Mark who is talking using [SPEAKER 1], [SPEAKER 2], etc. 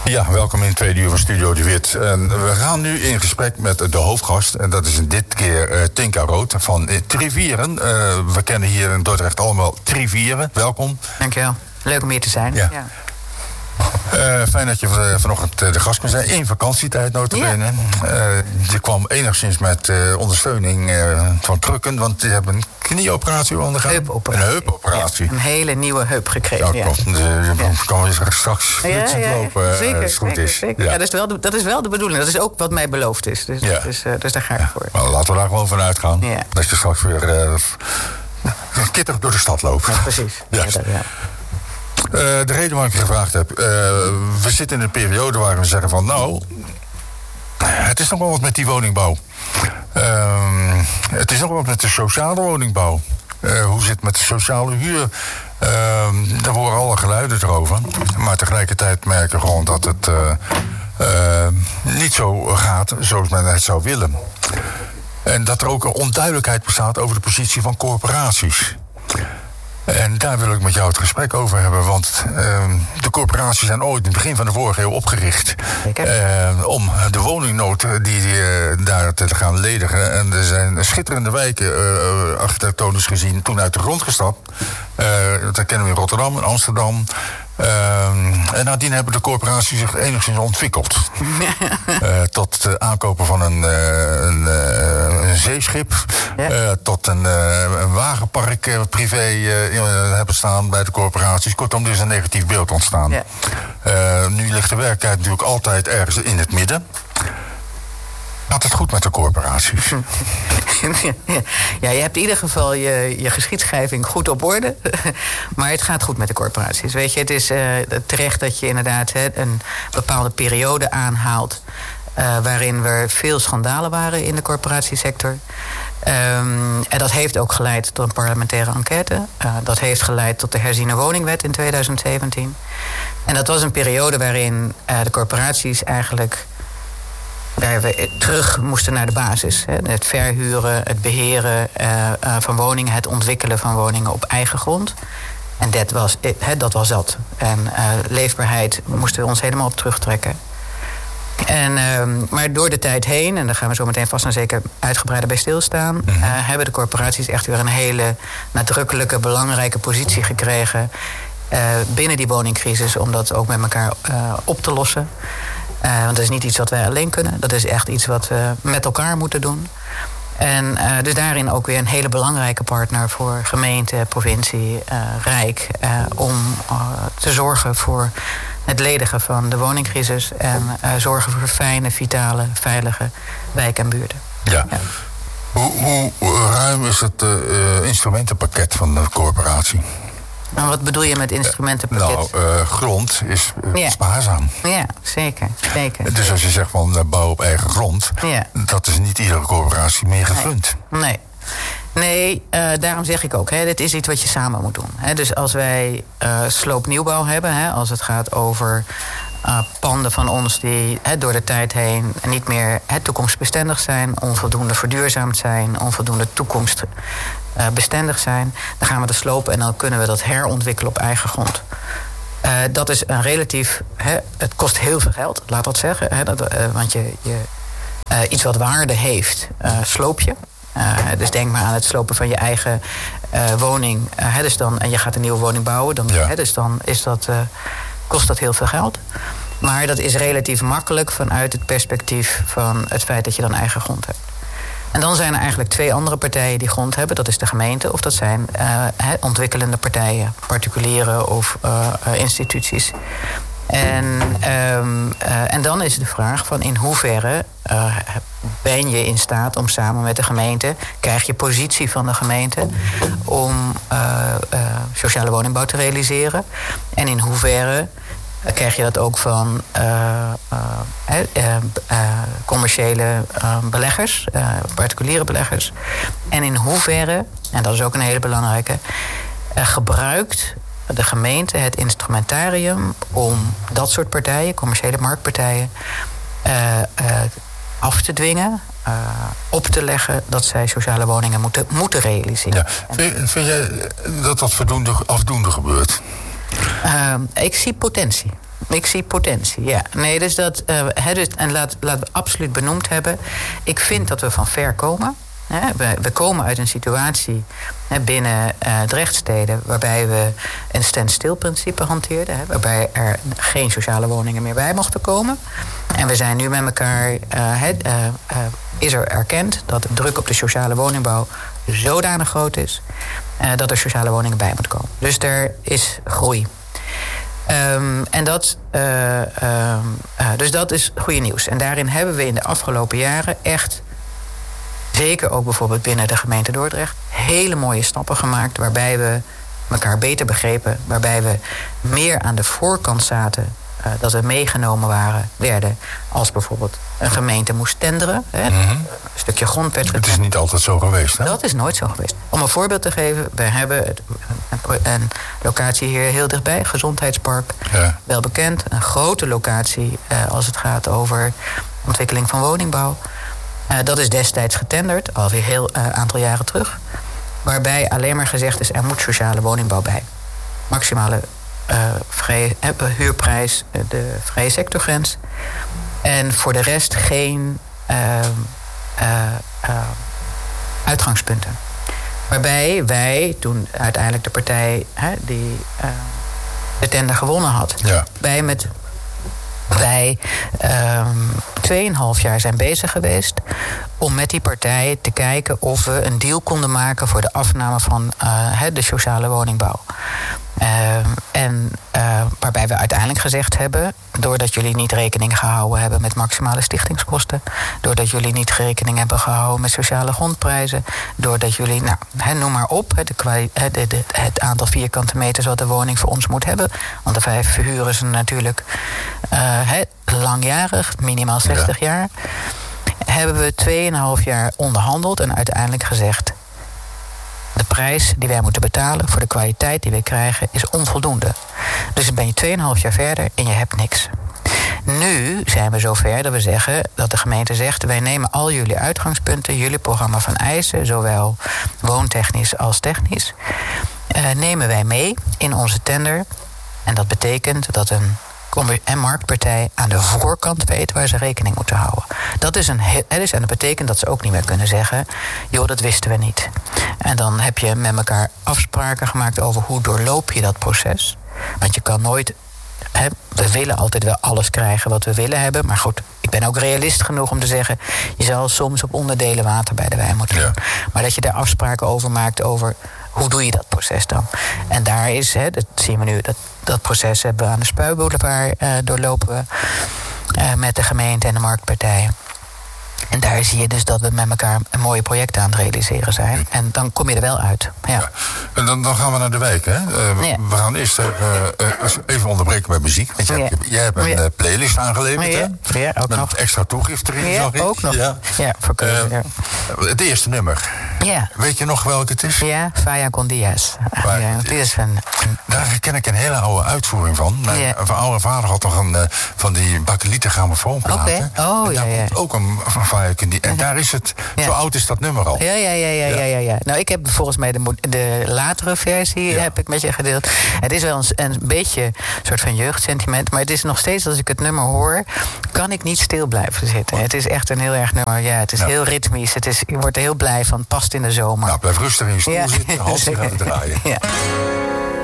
[SPEAKER 1] Ja, welkom in het tweede uur van Studio De Wit. En we gaan nu in gesprek met de hoofdgast. En dat is dit keer Tinka Rood van Trivieren. We kennen hier in Dordrecht allemaal Trivieren. Welkom.
[SPEAKER 2] Dankjewel. Leuk om hier te zijn.
[SPEAKER 1] Ja. Fijn dat je vanochtend de gast kunt zijn. In vakantietijd notabene. Je kwam enigszins met ondersteuning van Krukken, want die hebben een knieoperatie ondergaan. Een heupoperatie.
[SPEAKER 2] Ja, een hele nieuwe heup gekregen.
[SPEAKER 1] Ja, klopt. Je kan weer straks flitsend lopen
[SPEAKER 2] zeker,
[SPEAKER 1] als het goed is.
[SPEAKER 2] Zeker. Ja, dat is wel de bedoeling. Dat is ook wat mij beloofd is. Dus daar ga ik voor.
[SPEAKER 1] Nou, laten we daar gewoon van uitgaan.
[SPEAKER 2] Ja.
[SPEAKER 1] Dat je straks weer kittig door de stad loopt.
[SPEAKER 2] Ja, precies.
[SPEAKER 1] Ja. De reden waarom ik je gevraagd heb. We zitten in een periode waar we zeggen van nou, het is nog wel wat met die woningbouw. Het is nog wel wat met de sociale woningbouw. Hoe zit het met de sociale huur? Daar horen alle geluiden erover. Maar tegelijkertijd merken we gewoon dat het niet zo gaat zoals men het zou willen. En dat er ook een onduidelijkheid bestaat over de positie van corporaties. En daar wil ik met jou het gesprek over hebben. Want de corporaties zijn ooit in het begin van de vorige eeuw opgericht. Om de woningnood die daar te gaan ledigen. En er zijn schitterende wijken, architectonisch gezien, toen uit de grond gestapt. Dat kennen we in Rotterdam, in Amsterdam. En nadien hebben de corporaties zich enigszins ontwikkeld. Tot het aankopen van een zeeschip. Ja. Tot een wagenpark privé hebben staan bij de corporaties. Kortom, er is een negatief beeld ontstaan. Ja. Nu ligt de werkelijkheid natuurlijk altijd ergens in het midden. Gaat het goed met de corporaties?
[SPEAKER 2] Ja, je hebt in ieder geval je geschiedschrijving goed op orde. Maar het gaat goed met de corporaties. Weet je, het is terecht dat je inderdaad een bepaalde periode aanhaalt waarin er veel schandalen waren in de corporatiesector. En dat heeft ook geleid tot een parlementaire enquête. Dat heeft geleid tot de herziene woningwet in 2017. En dat was een periode waarin de corporaties eigenlijk, waar we terug moesten naar de basis. Het verhuren, het beheren van woningen, het ontwikkelen van woningen op eigen grond. En dat was dat. En leefbaarheid moesten we ons helemaal op terugtrekken. Maar door de tijd heen, en daar gaan we zo meteen vast en zeker uitgebreider bij stilstaan, hebben de corporaties echt weer een hele nadrukkelijke, belangrijke positie gekregen binnen die woningcrisis, om dat ook met elkaar op te lossen. Want dat is niet iets wat wij alleen kunnen. Dat is echt iets wat we met elkaar moeten doen. En dus daarin ook weer een hele belangrijke partner voor gemeente, provincie, Rijk, om te zorgen voor het ledigen van de woningcrisis en zorgen voor fijne, vitale, veilige wijken en buurten.
[SPEAKER 1] Ja. Hoe ruim is het instrumentenpakket van de corporatie?
[SPEAKER 2] En wat bedoel je met instrumentenpakket?
[SPEAKER 1] Nou, grond is spaarzaam.
[SPEAKER 2] Ja, zeker.
[SPEAKER 1] Dus als je zegt van bouw op eigen grond, dat is niet iedere corporatie meer gegund.
[SPEAKER 2] Nee, daarom zeg ik ook, dit is iets wat je samen moet doen. Dus als wij sloopnieuwbouw hebben, als het gaat over panden van ons die door de tijd heen niet meer toekomstbestendig zijn, onvoldoende verduurzaamd zijn, onvoldoende toekomstbestendig zijn, dan gaan we dat slopen en dan kunnen we dat herontwikkelen op eigen grond. Dat is een relatief, het kost heel veel geld, laat dat zeggen. Want je iets wat waarde heeft, sloop je. Dus denk maar aan het slopen van je eigen woning. En je gaat een nieuwe woning bouwen. Dus dan kost dat heel veel geld. Maar dat is relatief makkelijk vanuit het perspectief van het feit dat je dan eigen grond hebt. En dan zijn er eigenlijk twee andere partijen die grond hebben. Dat is de gemeente of dat zijn ontwikkelende partijen. Particulieren of instituties. En dan is de vraag van in hoeverre ben je in staat om samen met de gemeente, krijg je positie van de gemeente om sociale woningbouw te realiseren. En in hoeverre krijg je dat ook van commerciële beleggers, particuliere beleggers. En in hoeverre, en dat is ook een hele belangrijke, gebruikt de gemeente het instrumentarium om dat soort partijen, commerciële marktpartijen, af te dwingen, op te leggen dat zij sociale woningen moeten realiseren.
[SPEAKER 1] Ja. Vind jij dat afdoende gebeurt?
[SPEAKER 2] Ik zie potentie. Ik zie potentie, ja. Nee, dus dat... en laten we absoluut benoemd hebben. Ik vind dat we van ver komen. We komen uit een situatie binnen Drechtsteden... waarbij we een stand-still-principe hanteerden. Waarbij er geen sociale woningen meer bij mochten komen. En we zijn nu met elkaar... is er erkend dat de druk op de sociale woningbouw zodanig groot is... dat er sociale woningen bij moeten komen. Dus er is groei. Dus dat is goede nieuws. En daarin hebben we in de afgelopen jaren echt... zeker ook bijvoorbeeld binnen de gemeente Dordrecht... hele mooie stappen gemaakt waarbij we elkaar beter begrepen... waarbij we meer aan de voorkant zaten... dat we meegenomen werden als bijvoorbeeld een gemeente moest tenderen. Een stukje grond werd
[SPEAKER 1] Het is niet altijd zo geweest, hè?
[SPEAKER 2] Dat is nooit zo geweest. Om een voorbeeld te geven, we hebben een locatie hier heel dichtbij, Gezondheidspark. Ja. Wel bekend, een grote locatie als het gaat over ontwikkeling van woningbouw. Dat is destijds getenderd, alweer heel aantal jaren terug. Waarbij alleen maar gezegd is, er moet sociale woningbouw bij. Maximale huurprijs, de vrije sectorgrens. En voor de rest geen uitgangspunten. Waarbij wij, toen uiteindelijk de partij die de tender gewonnen had... Ja. Wij 2,5 jaar zijn bezig geweest om met die partij te kijken of we een deal konden maken voor de afname van de sociale woningbouw. Waarbij we uiteindelijk gezegd hebben... doordat jullie niet rekening gehouden hebben met maximale stichtingskosten... doordat jullie niet rekening hebben gehouden met sociale grondprijzen... doordat jullie, noem maar op, het aantal vierkante meters... wat de woning voor ons moet hebben. Want de 5 verhuren ze natuurlijk langjarig, minimaal 60 jaar... hebben we 2,5 jaar onderhandeld en uiteindelijk gezegd... de prijs die wij moeten betalen voor de kwaliteit die we krijgen is onvoldoende. Dus dan ben je 2,5 jaar verder en je hebt niks. Nu zijn we zover dat we zeggen, dat de gemeente zegt... wij nemen al jullie uitgangspunten, jullie programma van eisen... zowel woontechnisch als technisch... nemen wij mee in onze tender. En dat betekent dat een marktpartij aan de voorkant weet waar ze rekening moeten houden. En dat betekent dat ze ook niet meer kunnen zeggen... joh, dat wisten we niet. En dan heb je met elkaar afspraken gemaakt over hoe doorloop je dat proces. Want je kan nooit... we willen altijd wel alles krijgen wat we willen hebben. Maar goed, ik ben ook realist genoeg om te zeggen... je zal soms op onderdelen water bij de wijn moeten doen. Ja. Maar dat je daar afspraken over maakt over... hoe doe je dat proces dan? En daar is, dat zien we nu... dat proces hebben we aan de Spuiboulevard doorlopen we... met de gemeente en de marktpartijen. En daar zie je dus dat we met elkaar een mooie project aan het realiseren zijn. En dan kom je er wel uit. Ja. Ja.
[SPEAKER 1] En dan gaan we naar de wijk, hè? We gaan eerst even onderbreken met muziek. Want jij hebt een playlist aangeleverd, hè? Ja, ook met nog. Extra toegift erin, zag ik.
[SPEAKER 2] Ook nog. Ja, voor keuze.
[SPEAKER 1] Het eerste nummer. Ja. Weet je nog welk het is?
[SPEAKER 2] Ja, Faya con Diaz.
[SPEAKER 1] Daar ken ik een hele oude uitvoering van. Mijn oude vader had nog van die bakkelieten grammofoonplaten.
[SPEAKER 2] Okay. Oh,
[SPEAKER 1] en daar komt ook een en daar is het, zo oud is dat nummer al.
[SPEAKER 2] Ja. Nou, ik heb volgens mij de latere versie heb ik met je gedeeld. Het is wel een beetje een soort van jeugdsentiment, maar het is nog steeds, als ik het nummer hoor, kan ik niet stil blijven zitten. Het is echt een heel erg nummer. Ja, het is heel ritmisch. Je wordt er heel blij van. Past in de zomer.
[SPEAKER 1] Nou, blijf rustig in je stoel zitten. Hals gaan draaien. Ja.